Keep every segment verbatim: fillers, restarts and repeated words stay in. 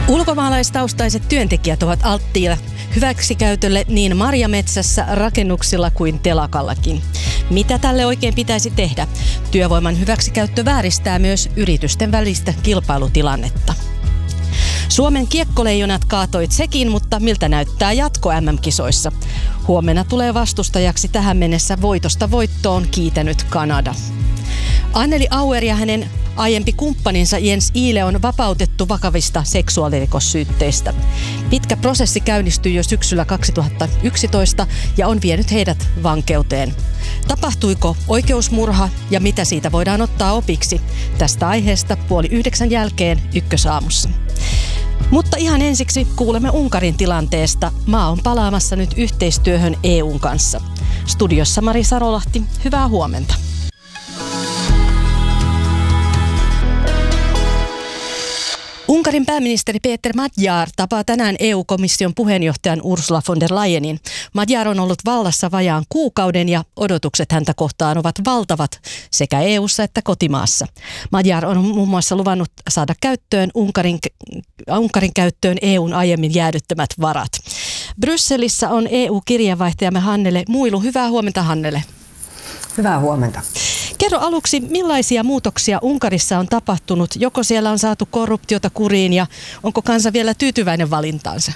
Ulkomaalaistaustaiset työntekijät ovat alttiina hyväksikäytölle niin marjametsässä, rakennuksilla kuin telakallakin. Mitä tälle oikein pitäisi tehdä? Työvoiman hyväksikäyttö vääristää myös yritysten välistä kilpailutilannetta. Suomen kiekkoleijonat kaatoi Tsekin, mutta miltä näyttää jatko M M-kisoissa? Huomenna tulee vastustajaksi tähän mennessä voitosta voittoon kiitänyt Kanada. Anneli Auer ja hänen aiempi kumppaninsa Jens Ihle on vapautettu vakavista seksuaalirikossyytteistä. Pitkä prosessi käynnistyi jo syksyllä kaksituhattayksitoista ja on vienyt heidät vankeuteen. Tapahtuiko oikeusmurha ja mitä siitä voidaan ottaa opiksi? Tästä aiheesta puoli yhdeksän jälkeen Ykkösaamussa. Mutta ihan ensiksi kuulemme Unkarin tilanteesta. Maa on palaamassa nyt yhteistyöhön E U:n kanssa. Studiossa Mari Sarolahti, hyvää huomenta. Unkarin pääministeri Péter Magyar tapaa tänään E U-komission puheenjohtajan Ursula von der Leyenin. Magyar on ollut vallassa vajaan kuukauden ja odotukset häntä kohtaan ovat valtavat sekä E U:ssa että kotimaassa. Magyar on muun muassa luvannut saada käyttöön Unkarin, Unkarin käyttöön E U:n aiemmin jäädyttämät varat. Brysselissä on E U-kirjeenvaihtajamme Hannele Muilu. Hyvää huomenta, Hannele. Hyvää huomenta. Kerro aluksi, millaisia muutoksia Unkarissa on tapahtunut? Joko siellä on saatu korruptiota kuriin ja onko kansa vielä tyytyväinen valintaansa?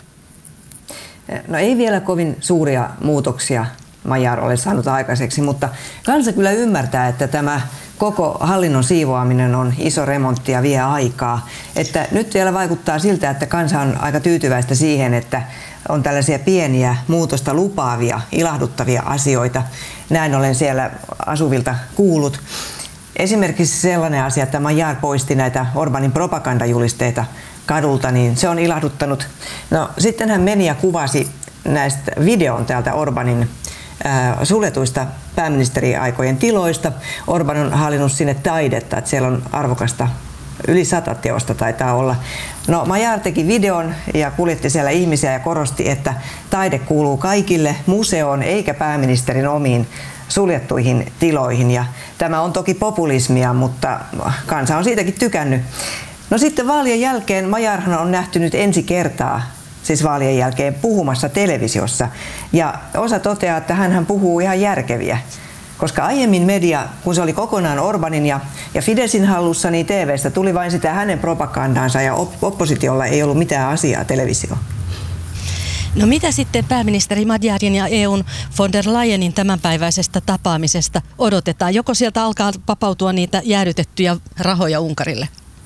No ei vielä kovin suuria muutoksia Magyar ole saanut aikaiseksi, mutta kansa kyllä ymmärtää, että tämä koko hallinnon siivoaminen on iso remontti ja vie aikaa. Että nyt vielä vaikuttaa siltä, että kansa on aika tyytyväistä siihen, että on tällaisia pieniä muutosta lupaavia, ilahduttavia asioita. Näin olen siellä asuvilta kuullut. Esimerkiksi sellainen asia, että Magyar poisti näitä Orbanin propagandajulisteita kadulta, niin se on ilahduttanut. No, sitten hän meni ja kuvasi näistä videon täältä Orbanin äh, suljetuista pääministeriaikojen tiloista. Orban on hallinnut sinne taidetta, että siellä on arvokasta yli sata teosta taitaa olla. No, Magyar teki videon ja kuljetti siellä ihmisiä ja korosti, että taide kuuluu kaikille museoon eikä pääministerin omiin suljettuihin tiloihin. Ja tämä on toki populismia, mutta kansa on siitäkin tykännyt. No sitten vaalien jälkeen Magyarhan on nähty nyt ensi kertaa, siis vaalien jälkeen puhumassa televisiossa. Ja osa toteaa, että hänhän puhuu ihan järkeviä. Koska aiemmin media, kun se oli kokonaan Orbanin ja, ja Fidesin hallussa, niin T V:stä tuli vain sitä hänen propagandaansa ja op- oppositiolla ei ollut mitään asiaa televisioon. No mitä sitten pääministeri Magyarin ja E U:n von der Leyenin tämänpäiväisestä tapaamisesta odotetaan? Joko sieltä alkaa vapautua niitä jäädytettyjä rahoja Unkarille?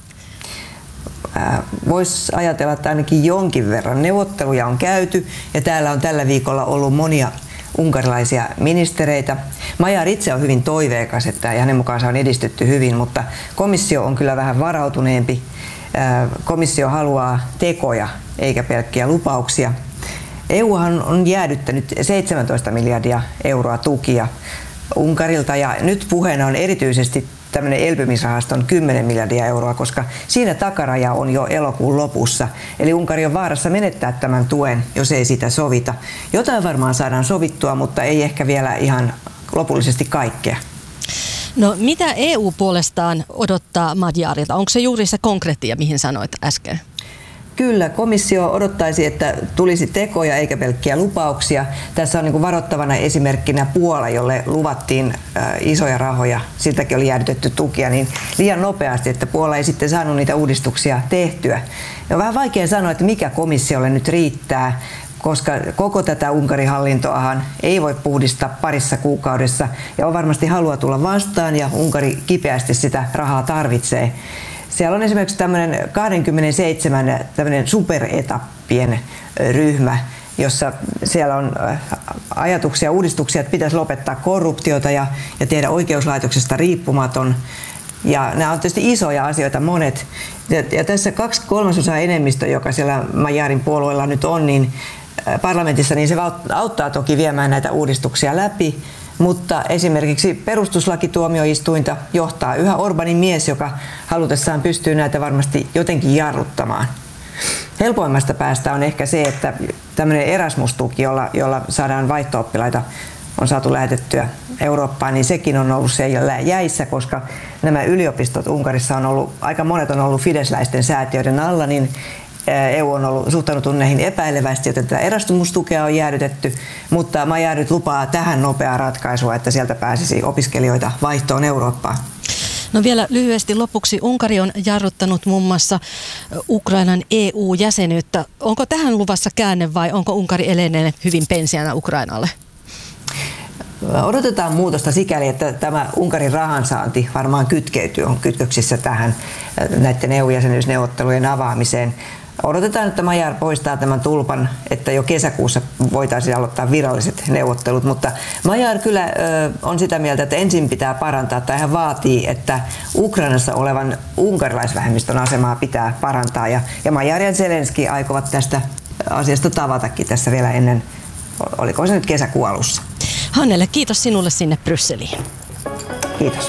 Voisi ajatella, että ainakin jonkin verran neuvotteluja on käyty ja täällä on tällä viikolla ollut monia unkarilaisia ministereitä. Magyar itse on hyvin toiveikas, että hänen mukaansa on edistytty hyvin, mutta komissio on kyllä vähän varautuneempi. Komissio haluaa tekoja eikä pelkkiä lupauksia. E Uhan on jäädyttänyt seitsemäntoista miljardia euroa tukia Unkarilta ja nyt puheena on erityisesti tämmöinen elpymisrahaston kymmenen miljardia euroa, koska siinä takaraja on jo elokuun lopussa. Eli Unkari on vaarassa menettää tämän tuen, jos ei sitä sovita. Jotain varmaan saadaan sovittua, mutta ei ehkä vielä ihan lopullisesti kaikkea. No mitä E U puolestaan odottaa Magyarilta? Onko se juuri se konkreettia, mihin sanoit äsken? Kyllä, komissio odottaisi, että tulisi tekoja eikä pelkkiä lupauksia. Tässä on niin kuin varoittavana esimerkkinä Puola, jolle luvattiin äh, isoja rahoja, siltäkin oli jäädytetty tukia, niin liian nopeasti, että Puola ei sitten saanut niitä uudistuksia tehtyä. Ja on vähän vaikea sanoa, että mikä komissiolle nyt riittää, koska koko tätä Unkarin hallintoahan ei voi puhdistaa parissa kuukaudessa ja on varmasti halua tulla vastaan ja Unkari kipeästi sitä rahaa tarvitsee. Siellä on esimerkiksi tämmöinen kaksikymmentäseitsemän tämmöinen superetappien ryhmä, jossa siellä on ajatuksia, uudistuksia, että pitäisi lopettaa korruptiota ja, ja tehdä oikeuslaitoksesta riippumaton. Ja nämä on tietysti isoja asioita monet. Ja, ja tässä kaksi kolmasosaa enemmistö, joka siellä Magyarin puolueella nyt on, niin parlamentissa, niin se auttaa toki viemään näitä uudistuksia läpi. Mutta esimerkiksi perustuslakituomioistuinta johtaa yhä Orbanin mies, joka halutessaan pystyy näitä varmasti jotenkin jarruttamaan. Helpoimmasta päästä on ehkä se, että tämmöinen Erasmus-tuki, jolla, jolla saadaan vaihto-oppilaita, on saatu lähetettyä Eurooppaan, niin sekin on ollut siellä jäissä, koska nämä yliopistot Unkarissa on ollut, aika monet on ollut fidesläisten säätiöiden alla, niin E U on ollut suhtautunut näihin epäilevästi, joten tätä Erasmus-tukea on jäädytetty, mutta Magyar nyt lupaa tähän nopeaa ratkaisua, että sieltä pääsisi opiskelijoita vaihtoon Eurooppaan. No vielä lyhyesti lopuksi. Unkari on jarruttanut muun muassa Ukrainan E U-jäsenyyttä. Onko tähän luvassa käänne vai onko Unkari edelleen hyvin pensiänä Ukrainalle? Odotetaan muutosta sikäli, että tämä Unkarin rahansaanti varmaan kytkeytyy, on kytköksissä tähän näiden E U-jäsenyysneuvottelujen avaamiseen. Odotetaan, että Magyar poistaa tämän tulpan, että jo kesäkuussa voitaisiin aloittaa viralliset neuvottelut, mutta Magyar kyllä ö, on sitä mieltä, että ensin pitää parantaa, tai hän vaatii, että Ukrainassa olevan unkarilaisvähemmistön asemaa pitää parantaa, ja, ja Magyar ja Zelenski aikovat tästä asiasta tavatakin tässä vielä ennen, oliko se nyt kesäkuun alussa. Hannele, kiitos sinulle sinne Brysseliin. Kiitos.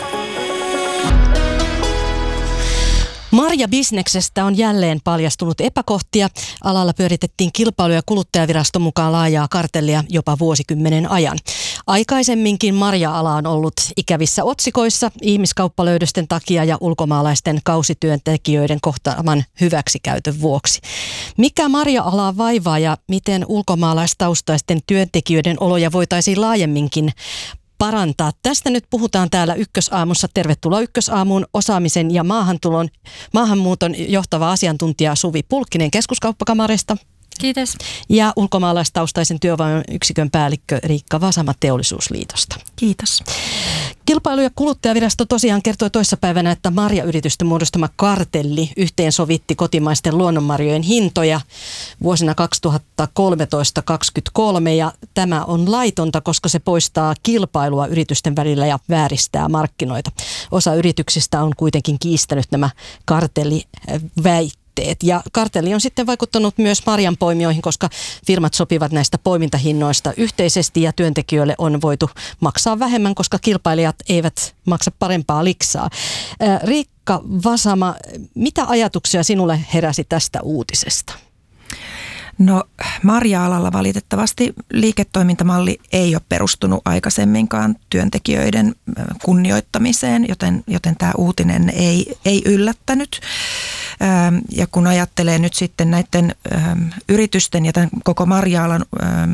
Marjabisneksestä on jälleen paljastunut epäkohtia. Alalla pyöritettiin Kilpailu- ja kuluttajaviraston mukaan laajaa kartellia jopa vuosikymmenen ajan. Aikaisemminkin marja-ala on ollut ikävissä otsikoissa ihmiskauppalöydösten takia ja ulkomaalaisten kausityöntekijöiden kohtaaman hyväksikäytön vuoksi. Mikä marja-alaa vaivaa ja miten ulkomaalaistaustaisten työntekijöiden oloja voitaisiin laajemminkin parantaa? Tästä nyt puhutaan täällä Ykkösaamussa. Tervetuloa Ykkösaamuun osaamisen ja maahantulon, maahanmuuton johtava asiantuntija Suvi Pulkkinen Keskuskauppakamarista. Kiitos. Ja ulkomaalaistaustaisen työvoiman yksikön päällikkö Riikka Vasama Teollisuusliitosta. Kiitos. Kilpailu- ja kuluttajavirasto tosiaan kertoi toissapäivänä, että marjayritysten muodostama kartelli yhteensovitti kotimaisten luonnonmarjojen hintoja vuosina kaksituhattakolmetoista kaksikymmentäkolme ja tämä on laitonta, koska se poistaa kilpailua yritysten välillä ja vääristää markkinoita. Osa yrityksistä on kuitenkin kiistänyt nämä kartelliväitteet. Ja kartelli on sitten vaikuttanut myös marjanpoimijoihin, koska firmat sopivat näistä poimintahinnoista yhteisesti ja työntekijöille on voitu maksaa vähemmän, koska kilpailijat eivät maksa parempaa liksaa. Riikka Vasama, mitä ajatuksia sinulle heräsi tästä uutisesta? No marja-alalla valitettavasti liiketoimintamalli ei ole perustunut aikaisemminkaan työntekijöiden kunnioittamiseen, joten, joten tämä uutinen ei, ei yllättänyt. Ja kun ajattelee nyt sitten näiden yritysten ja tämän koko marja-alan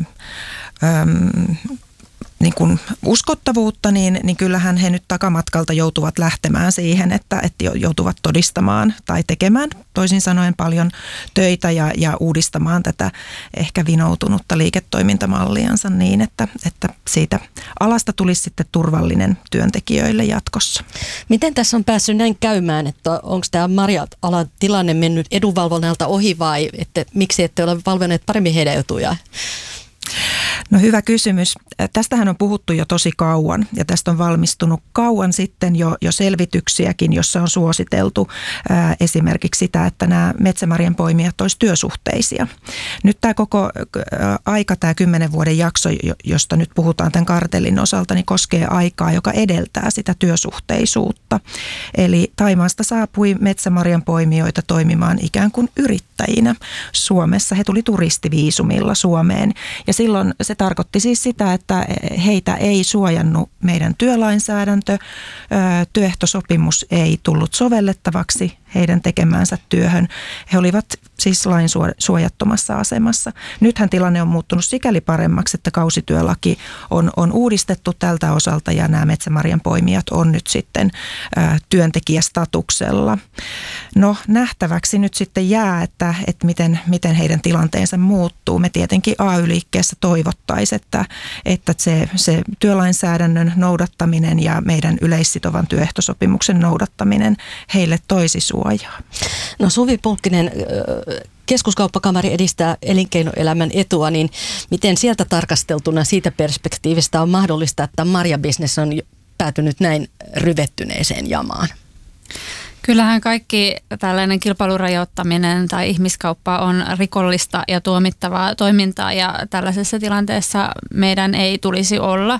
niin kuin uskottavuutta, niin, niin kyllähän he nyt takamatkalta joutuvat lähtemään siihen, että, että joutuvat todistamaan tai tekemään toisin sanoen paljon töitä ja, ja uudistamaan tätä ehkä vinoutunutta liiketoimintamalliansa niin, että, että siitä alasta tulisi sitten turvallinen työntekijöille jatkossa. Miten tässä on päässyt näin käymään, että onko tämä marja-alan tilanne mennyt edunvalvonnalta ohi vai että miksi ette ole valvoneet paremmin heidän etujaan? No hyvä kysymys. Tästähän on puhuttu jo tosi kauan ja tästä on valmistunut kauan sitten jo, jo selvityksiäkin, jossa on suositeltu ää, esimerkiksi sitä, että nämä metsämarjan poimijat olisi työsuhteisia. Nyt tämä koko ää, aika, tämä kymmenen vuoden jakso, josta nyt puhutaan tämän kartellin osalta, niin koskee aikaa, joka edeltää sitä työsuhteisuutta. Eli Thaimaasta saapui metsämarjan poimijoita toimimaan ikään kuin yrittäjinä Suomessa. He tuli turistiviisumilla Suomeen ja silloin se tarkoitti siis sitä, että heitä ei suojannut meidän työlainsäädäntö, työehtosopimus ei tullut sovellettavaksi heidän tekemäänsä työhön. He olivat siis lain suojattomassa asemassa. Nythän tilanne on muuttunut sikäli paremmaksi, että kausityölaki on, on uudistettu tältä osalta ja nämä metsämarjan poimijat on nyt sitten ä, työntekijästatuksella. No nähtäväksi nyt sitten jää, että, että miten, miten heidän tilanteensa muuttuu. Me tietenkin A Y-liikkeessä toivottaisiin, että, että se, se työlainsäädännön noudattaminen ja meidän yleissitovan työehtosopimuksen noudattaminen heille toisi suojaa. No Suvi Pulkkinen, Keskuskauppakamari edistää elinkeinoelämän etua, niin miten sieltä tarkasteltuna siitä perspektiivistä on mahdollista, että marjabisnes on päätynyt näin ryvettyneeseen jamaan? Kyllähän kaikki tällainen kilpailurajoittaminen tai ihmiskauppa on rikollista ja tuomittavaa toimintaa ja tällaisessa tilanteessa meidän ei tulisi olla.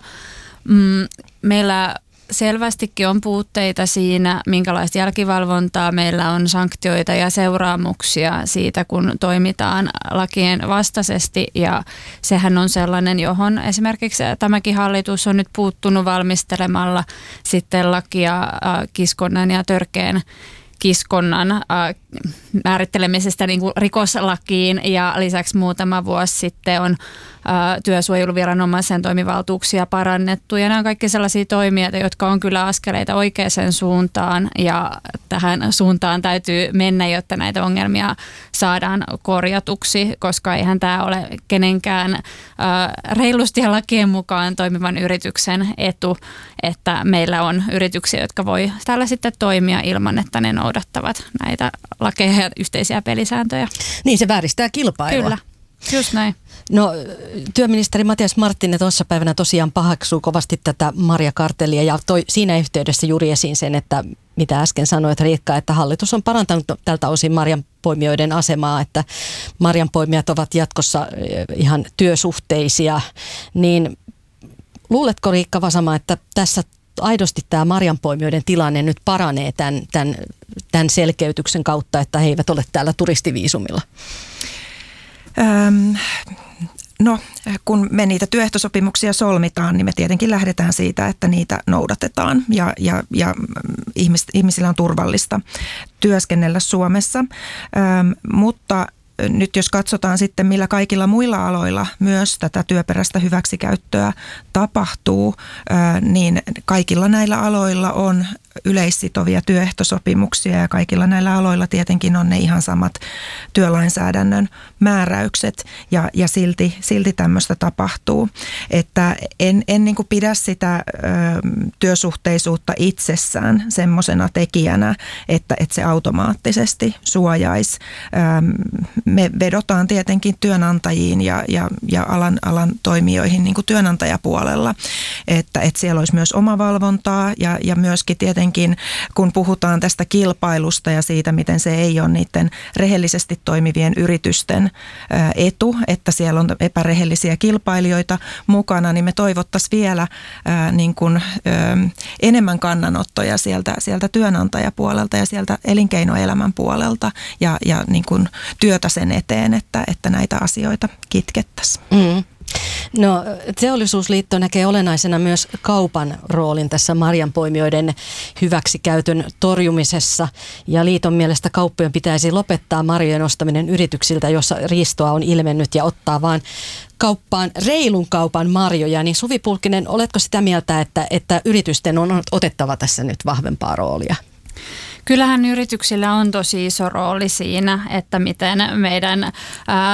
Meillä selvästikin on puutteita siinä, minkälaista jälkivalvontaa meillä on, sanktioita ja seuraamuksia siitä, kun toimitaan lakien vastaisesti ja sehän on sellainen, johon esimerkiksi tämäkin hallitus on nyt puuttunut valmistelemalla sitten lakia kiskonnan ja törkeän kiskonnan äh, määrittelemisestä niin kuin rikoslakiin ja lisäksi muutama vuosi sitten on äh, työsuojeluviranomaisen toimivaltuuksia parannettu ja nämä on kaikki sellaisia toimia, jotka on kyllä askeleita oikeaan suuntaan ja tähän suuntaan täytyy mennä, jotta näitä ongelmia saadaan korjatuksi, koska eihän tämä ole kenenkään äh, reilusti ja lakien mukaan toimivan yrityksen etu, että meillä on yrityksiä, jotka voi täällä sitten toimia ilman, että ne noudattavat näitä lakeja ja yhteisiä pelisääntöjä. Niin, se vääristää kilpailua. Kyllä, just näin. No, työministeri Matias Marttinen tuossa päivänä tosiaan pahaksuu kovasti tätä marjakartellia ja toi siinä yhteydessä juuri esiin sen, että mitä äsken sanoit Riikka, että hallitus on parantanut tältä osin marjanpoimijoiden asemaa, että marjanpoimijat ovat jatkossa ihan työsuhteisia, niin luuletko Riikka Vasama, että tässä aidosti tämä marjanpoimijoiden tilanne nyt paranee tämän, tämän, tämän selkeytyksen kautta, että he eivät ole täällä turistiviisumilla? Öm, no, kun me niitä työehtosopimuksia solmitaan, niin me tietenkin lähdetään siitä, että niitä noudatetaan ja, ja, ja ihmis, ihmisillä on turvallista työskennellä Suomessa, Öm, mutta nyt jos katsotaan sitten, millä kaikilla muilla aloilla myös tätä työperäistä hyväksikäyttöä tapahtuu, niin kaikilla näillä aloilla on yleissitovia työehtosopimuksia ja kaikilla näillä aloilla tietenkin on ne ihan samat työlainsäädännön määräykset ja, ja silti, silti tämmöistä tapahtuu. Että en, en niin kuin pidä sitä ö, työsuhteisuutta itsessään semmoisena tekijänä, että, että se automaattisesti suojaisi. Ö, me vedotaan tietenkin työnantajiin ja, ja, ja alan, alan toimijoihin niin kuin työnantajapuolella, että, että siellä olisi myös omavalvontaa ja, ja myöskin tietenkin kun puhutaan tästä kilpailusta ja siitä, miten se ei ole niiden rehellisesti toimivien yritysten etu, että siellä on epärehellisiä kilpailijoita mukana, niin me toivottaisiin vielä niin kuin enemmän kannanottoja sieltä, sieltä työnantajapuolelta ja sieltä elinkeinoelämän puolelta ja, ja niin kuin työtä sen eteen, että, että näitä asioita kitkettäisiin. Mm. No, Teollisuusliitto näkee olennaisena myös kaupan roolin tässä marjanpoimijoiden hyväksikäytön torjumisessa ja liiton mielestä kauppojen pitäisi lopettaa marjojen ostaminen yrityksiltä, jossa riistoa on ilmennyt ja ottaa vaan kauppaan reilun kaupan marjoja. Niin Suvi Pulkkinen, oletko sitä mieltä, että, että yritysten on otettava tässä nyt vahvempaa roolia? Kyllähän yrityksillä on tosi iso rooli siinä, että miten meidän ää,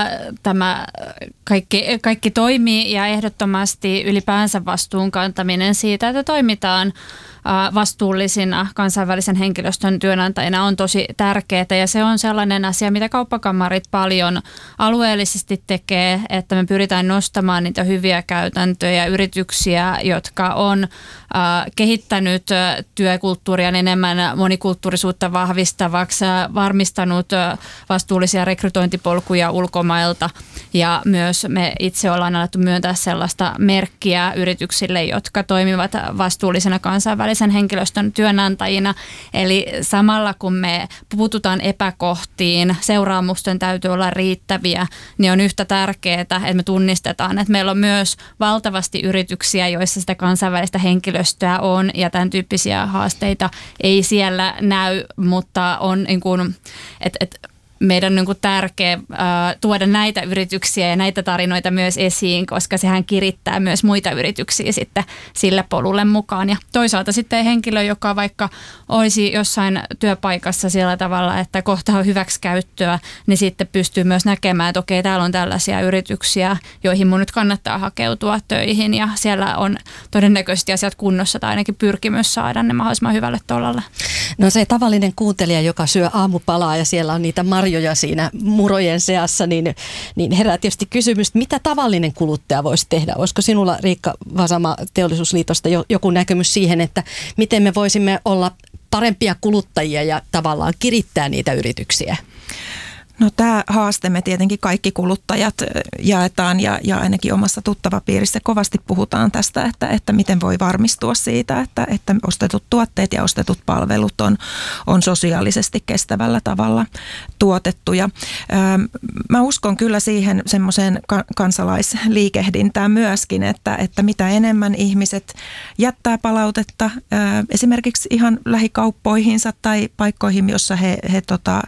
tämä kaikki, kaikki toimii ja ehdottomasti ylipäänsä vastuun kantaminen siitä, että toimitaan ää, vastuullisina kansainvälisen henkilöstön työnantajina on tosi tärkeää ja se on sellainen asia, mitä kauppakamarit paljon alueellisesti tekee, että me pyritään nostamaan niitä hyviä käytäntöjä yrityksiä, jotka on ää, kehittänyt työkulttuuria enemmän monikulttuurisuutta vahvistavaksi, varmistanut vastuullisia rekrytointipolkuja ulkomailta ja myös me itse ollaan alettu myöntää sellaista merkkiä yrityksille, jotka toimivat vastuullisena kansainvälisen henkilöstön työnantajina. Eli samalla kun me puututaan epäkohtiin, seuraamusten täytyy olla riittäviä, niin on yhtä tärkeää, että me tunnistetaan, että meillä on myös valtavasti yrityksiä, joissa sitä kansainvälistä henkilöstöä on ja tämän tyyppisiä haasteita ei siellä näy, mutta on niin kuin, että et, meidän on niin kuin tärkeä äh, tuoda näitä yrityksiä ja näitä tarinoita myös esiin, koska sehän kirittää myös muita yrityksiä sitten sille polulle mukaan. Ja toisaalta sitten henkilö, joka vaikka olisi jossain työpaikassa sillä tavalla, että kohtaa hyväksikäyttöä, niin sitten pystyy myös näkemään, että okei, täällä on tällaisia yrityksiä, joihin mun nyt kannattaa hakeutua töihin ja siellä on todennäköisesti asiat kunnossa tai ainakin pyrkimys saada ne mahdollisimman hyvälle tolalle. No se tavallinen kuuntelija, joka syö aamupalaa ja siellä on niitä marjoja siinä murojen seassa, niin, niin herää tietysti kysymys, mitä tavallinen kuluttaja voisi tehdä? Olisiko sinulla, Riikka Vasama Teollisuusliitosta, joku näkemys siihen, että miten me voisimme olla parempia kuluttajia ja tavallaan kirittää niitä yrityksiä? No tämä haaste me tietenkin kaikki kuluttajat jaetaan ja, ja ainakin omassa tuttavapiirissä kovasti puhutaan tästä, että, että miten voi varmistua siitä, että, että ostetut tuotteet ja ostetut palvelut on, on sosiaalisesti kestävällä tavalla tuotettuja. Mä uskon kyllä siihen semmoiseen kansalaisliikehdintään myöskin, että, että mitä enemmän ihmiset jättää palautetta esimerkiksi ihan lähikauppoihinsa tai paikkoihin, jossa he, he tota,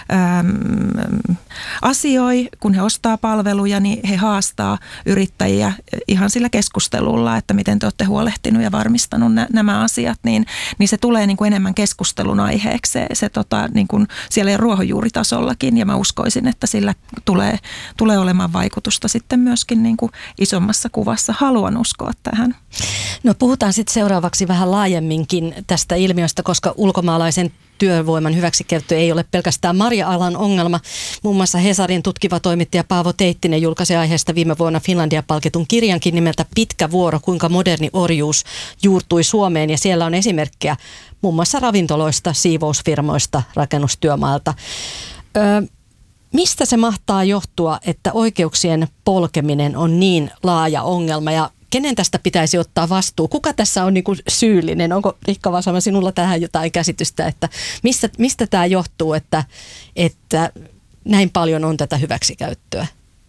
asioi, kun he ostaa palveluja, niin he haastaa yrittäjiä ihan sillä keskustelulla, että miten te olette huolehtinut ja varmistanut nä- nämä asiat, niin, niin se tulee niin kuin enemmän keskustelun aiheeksi se, se tota, niin kuin siellä ruohonjuuritasollakin, ja mä uskoisin, että sillä tulee, tulee olemaan vaikutusta sitten myöskin niin kuin isommassa kuvassa. Haluan uskoa tähän. No puhutaan sitten seuraavaksi vähän laajemminkin tästä ilmiöstä, koska ulkomaalaisen työvoiman hyväksikäyttö ei ole pelkästään marja-alan ongelma. Muun muassa Hesarin tutkiva toimittaja Paavo Teittinen julkaisi aiheesta viime vuonna Finlandia-palkitun kirjankin nimeltä Pitkä vuoro, kuinka moderni orjuus juurtui Suomeen. Ja siellä on esimerkkejä muun muassa ravintoloista, siivousfirmoista, rakennustyömailta. Öö, mistä se mahtaa johtua, että oikeuksien polkeminen on niin laaja ongelma, ja kenen tästä pitäisi ottaa vastuu? Kuka tässä on niin kuin syyllinen? Onko Riikka Vasama sinulla tähän jotain käsitystä, että mistä, mistä tämä johtuu, että, että näin paljon on tätä hyväksikäyttöä?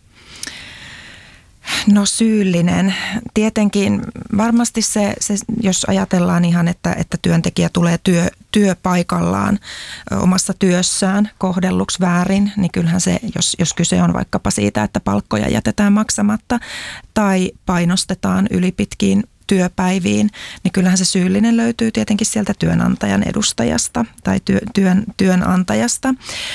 No syyllinen. Tietenkin varmasti se, se jos ajatellaan ihan, että, että työntekijä tulee työ, työpaikallaan omassa työssään kohdelluksi väärin, niin kyllähän se, jos, jos kyse on vaikkapa siitä, että palkkoja jätetään maksamatta tai painostetaan ylipitkiin työpäiviin, niin kyllähän se syyllinen löytyy tietenkin sieltä työnantajan edustajasta tai työ, työn, työnantajasta.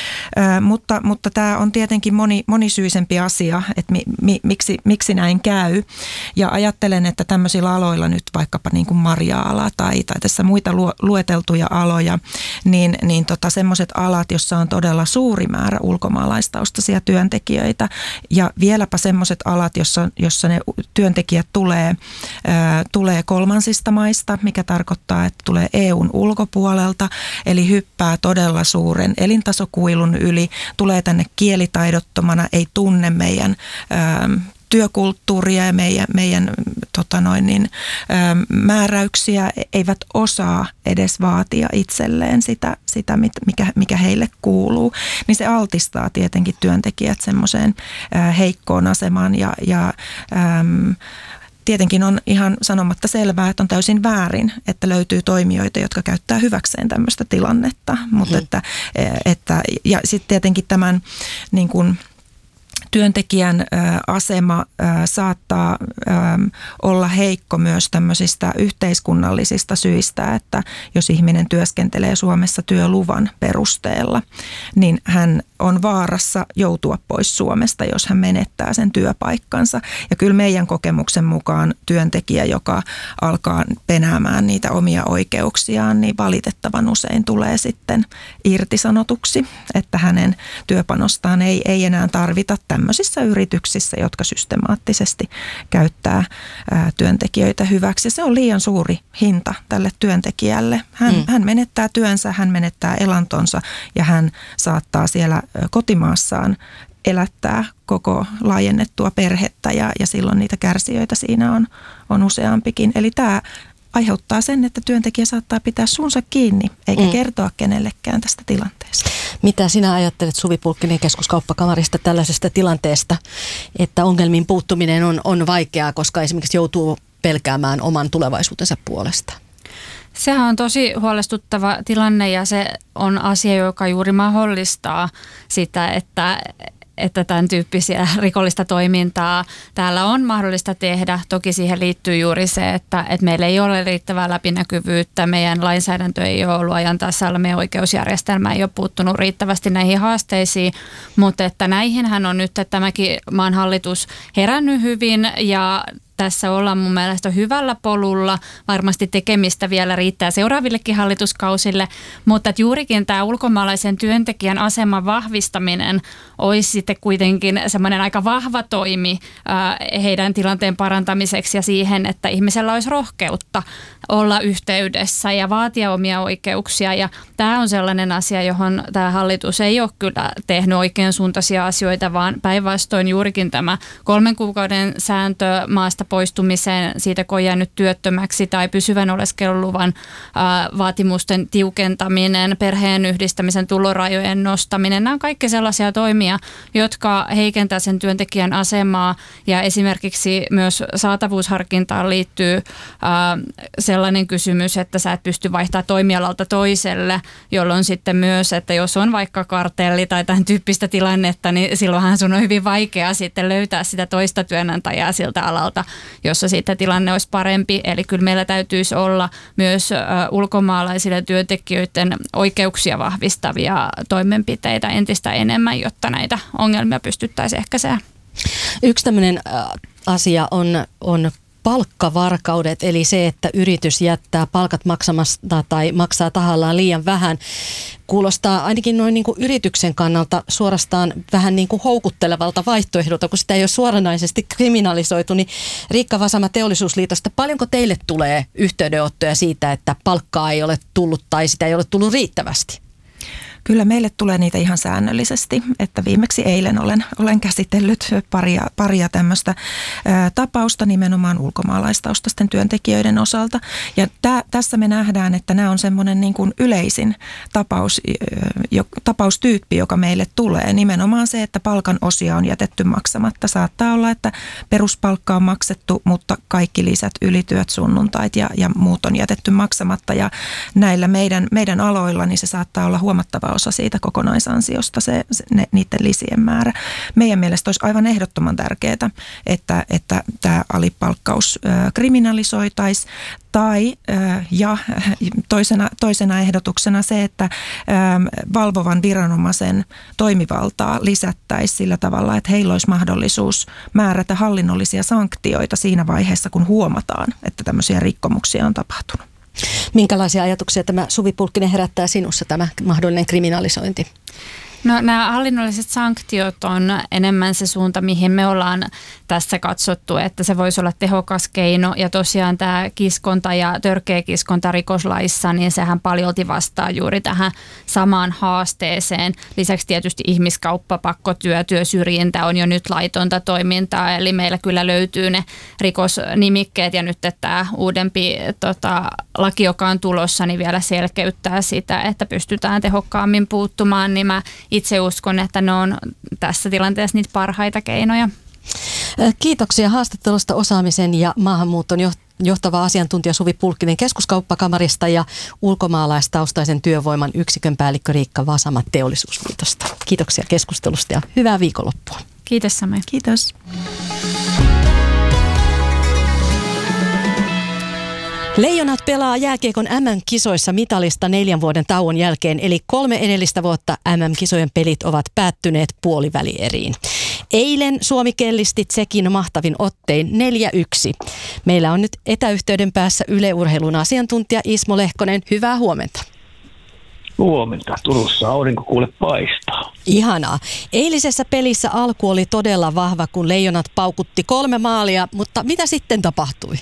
Ö, mutta, mutta tämä on tietenkin moni, monisyisempi asia, että mi, mi, miksi, miksi näin käy. Ja ajattelen, että tämmöisillä aloilla nyt vaikkapa niin kuin marja-ala tai, tai tässä muita lu, lueteltuja aloja, niin, niin tota semmoiset alat, jossa on todella suuri määrä ulkomaalaistaustaisia työntekijöitä ja vieläpä semmoiset alat, jossa, jossa ne työntekijät tulee ö, tulee kolmansista maista, mikä tarkoittaa, että tulee E U:n ulkopuolelta, eli hyppää todella suuren elintasokuilun yli, tulee tänne kielitaidottomana, ei tunne meidän ö, työkulttuuria ja meidän, meidän tota noin niin, ö, määräyksiä, eivät osaa edes vaatia itselleen sitä, sitä mikä, mikä heille kuuluu, niin se altistaa tietenkin työntekijät semmoiseen ö, heikkoon asemaan ja, ja ö, tietenkin on ihan sanomatta selvää, että on täysin väärin, että löytyy toimijoita, jotka käyttää hyväkseen tämmöistä tilannetta, mutta hmm. että, että ja sitten tietenkin tämän niin kuin työntekijän ä, asema ä, saattaa ä, olla heikko myös tämmöisistä yhteiskunnallisista syistä, että jos ihminen työskentelee Suomessa työluvan perusteella, niin hän on vaarassa joutua pois Suomesta, jos hän menettää sen työpaikkansa. Ja kyllä meidän kokemuksen mukaan työntekijä, joka alkaa penäämään niitä omia oikeuksiaan, niin valitettavan usein tulee sitten irtisanotuksi, että hänen työpanostaan ei, ei enää tarvita tämmöisissä yrityksissä, jotka systemaattisesti käyttää ää, työntekijöitä hyväksi. Se on liian suuri hinta tälle työntekijälle. Hän, mm. hän menettää työnsä, hän menettää elantonsa ja hän saattaa siellä kotimaassaan elättää koko laajennettua perhettä ja, ja silloin niitä kärsijöitä siinä on, on useampikin. Eli tämä aiheuttaa sen, että työntekijä saattaa pitää suunsa kiinni eikä mm. kertoa kenellekään tästä tilanteesta. Mitä sinä ajattelet, Suvi Pulkkinen Keskuskauppakamarista tällaisesta tilanteesta, että ongelmiin puuttuminen on, on vaikeaa, koska esimerkiksi joutuu pelkäämään oman tulevaisuutensa puolesta? Sehän on tosi huolestuttava tilanne ja se on asia, joka juuri mahdollistaa sitä, että, että tämän tyyppisiä rikollista toimintaa täällä on mahdollista tehdä. Toki siihen liittyy juuri se, että, että meillä ei ole riittävää läpinäkyvyyttä, meidän lainsäädäntö ei ole ollut ajan tasalla, meidän oikeusjärjestelmä ei ole puuttunut riittävästi näihin haasteisiin, mutta että näihinhän on nyt että tämäkin maan hallitus herännyt hyvin ja tässä ollaan mun mielestä hyvällä polulla. Varmasti tekemistä vielä riittää seuraavillekin hallituskausille, mutta juurikin tämä ulkomaalaisen työntekijän aseman vahvistaminen olisi sitten kuitenkin semmoinen aika vahva toimi heidän tilanteen parantamiseksi ja siihen, että ihmisellä olisi rohkeutta olla yhteydessä ja vaatia omia oikeuksia. Ja tämä on sellainen asia, johon tämä hallitus ei ole kyllä tehnyt oikein suuntaisia asioita, vaan päinvastoin juurikin tämä kolmen kuukauden sääntö maasta poistumiseen, siitä kun on jäänyt työttömäksi tai pysyvän oleskeluluvan ää, vaatimusten tiukentaminen, perheen yhdistämisen tulorajojen nostaminen. Nämä on kaikki sellaisia toimia, jotka heikentää sen työntekijän asemaa ja esimerkiksi myös saatavuusharkintaan liittyy ää, sellainen kysymys, että sä et pysty vaihtamaan toimialalta toiselle, jolloin sitten myös, että jos on vaikka kartelli tai tämän tyyppistä tilannetta, niin silloinhan sun on hyvin vaikea sitten löytää sitä toista työnantajaa siltä alalta, jossa sitten tilanne olisi parempi. Eli kyllä meillä täytyisi olla myös ulkomaalaisille työntekijöiden oikeuksia vahvistavia toimenpiteitä entistä enemmän, jotta näitä ongelmia pystyttäisiin ehkäisemään. Yksi tämmöinen asia on, on palkkavarkaudet, eli se, että yritys jättää palkat maksamasta tai maksaa tahallaan liian vähän, kuulostaa ainakin noin niin kuin yrityksen kannalta suorastaan vähän niin kuin houkuttelevalta vaihtoehdolta, kun sitä ei ole suoranaisesti kriminalisoitu. Niin Riikka Vasama Teollisuusliitosta, paljonko teille tulee yhteydenottoja siitä, että palkkaa ei ole tullut tai sitä ei ole tullut riittävästi? Kyllä meille tulee niitä ihan säännöllisesti, että viimeksi eilen olen, olen käsitellyt paria, paria tämmöistä ää, tapausta nimenomaan ulkomaalaistaustaisten työntekijöiden osalta. Ja tä, tässä me nähdään, että nämä on semmoinen niin kuin yleisin tapaus, jo, tapaustyyppi, joka meille tulee. Nimenomaan se, että palkan osia on jätetty maksamatta. Saattaa olla, että peruspalkka on maksettu, mutta kaikki lisät, ylityöt, sunnuntait ja, ja muut on jätetty maksamatta. Ja näillä meidän, meidän aloilla niin se saattaa olla huomattava osa siitä kokonaisansiosta, se, se, ne, niiden lisien määrä. Meidän mielestä olisi aivan ehdottoman tärkeää, että, että tämä alipalkkaus äh, kriminalisoitaisiin. Tai äh, ja toisena, toisena ehdotuksena se, että äh, valvovan viranomaisen toimivaltaa lisättäisiin sillä tavalla, että heillä olisi mahdollisuus määrätä hallinnollisia sanktioita siinä vaiheessa, kun huomataan, että tämmöisiä rikkomuksia on tapahtunut. Minkälaisia ajatuksia tämä Suvi Pulkkinen herättää sinussa, tämä mahdollinen kriminalisointi? No, nämä hallinnolliset sanktiot on enemmän se suunta, mihin me ollaan tässä katsottu, että se voisi olla tehokas keino. Ja tosiaan tämä kiskonta ja törkeä kiskonta rikoslaissa, niin sehän paljolti vastaa juuri tähän samaan haasteeseen. Lisäksi tietysti ihmiskauppa, pakkotyö, työsyrjintä on jo nyt laitonta toimintaa, eli meillä kyllä löytyy ne rikosnimikkeet ja nyt tämä uudempi tota, laki, joka on tulossa, niin vielä selkeyttää sitä, että pystytään tehokkaammin puuttumaan, niin mä itse uskon, että ne on tässä tilanteessa niitä parhaita keinoja. Kiitoksia haastattelusta, osaamisen ja maahanmuuton johtava asiantuntija Suvi Pulkkinen Keskuskauppakamarista ja ulkomaalaistaustaisen työvoiman yksikön päällikkö Riikka Vasama Teollisuusliitosta. Kiitoksia keskustelusta ja hyvää viikonloppua. Kiitos samoin. Kiitos. Leijonat pelaa jääkiekon äm äm-kisoissa mitalista neljän vuoden tauon jälkeen, eli kolme edellistä vuotta äm äm-kisojen pelit ovat päättyneet puolivälieriin. Eilen Suomi kellisti Tsekin mahtavin ottein neljä yksi. Meillä on nyt etäyhteyden päässä Yle Urheilun asiantuntija Ismo Lehkonen. Hyvää huomenta. Huomenta. Turussa aurinko kuule paistaa. Ihanaa. Eilisessä pelissä alku oli todella vahva, kun Leijonat paukutti kolme maalia, mutta mitä sitten tapahtui?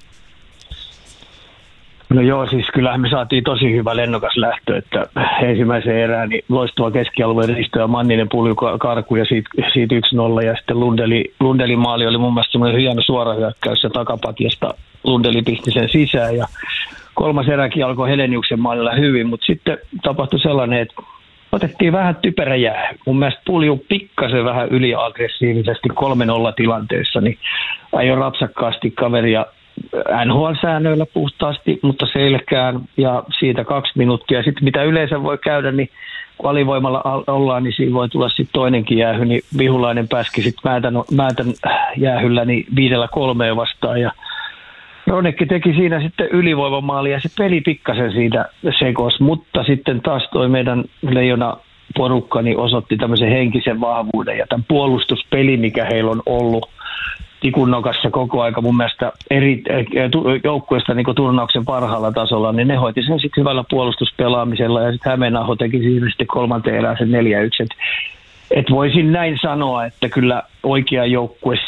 No joo, siis kyllähän me saatiin tosi hyvä lennokas lähtö, että ensimmäisen erään niin loistava keskialueen risto ja Manninen pulju karku ja siitä, siitä yksi nolla ja sitten Lundeli, Lundelin maali oli mun mielestä semmoinen hieno suorahyökkäys ja takapatjasta Lundeli pisti sen sisään ja kolmas eräkin alkoi Heleniuksen maalilla hyvin, mutta sitten tapahtui sellainen, että otettiin vähän typerä jää. Mun mielestä pulju pikkasen vähän yliaggressiivisesti kolme nolla tilanteessa, niin ajoi rapsakkaasti kaveria N H L-säännöillä puhtaasti, mutta selkään ja siitä kaksi minuuttia. Sitten mitä yleensä voi käydä, niin kun alivoimalla ollaan, niin siinä voi tulla sitten toinenkin jäähy, niin Vihulainen pääski sitten Määtän, Määtän jäähyllä niin viidellä kolmeen vastaan ja Ronekki teki siinä sitten ylivoimamaali ja se peli pikkasen siitä sekos, mutta sitten taas toi meidän Leijona porukka niin osoitti tämmöisen henkisen vahvuuden ja tämän puolustuspeli, mikä heillä on ollut tikunnokassa koko aika mun mielestä eri joukkueista niin turnauksen parhaalla tasolla, niin ne hoiti sen sitten hyvällä puolustuspelaamisella ja sitten Hämeenaho teki siinä sitten kolmanteen erään sen neljä yksi. Et, et voisin näin sanoa, että kyllä oikea joukkue